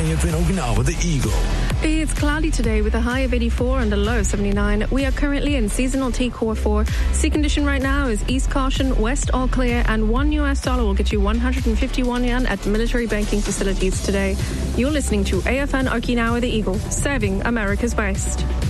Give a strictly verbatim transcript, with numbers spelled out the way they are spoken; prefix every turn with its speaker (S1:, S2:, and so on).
S1: in Okinawa, the Eagle.
S2: It's cloudy today with a high of eighty-four and a low of seventy-nine. We are currently in seasonal T Core four. Sea condition right now is east caution, west all clear, and one U S dollar will get you one hundred fifty-one yen at military banking facilities today. You're listening to A F N Okinawa, the Eagle, serving America's West.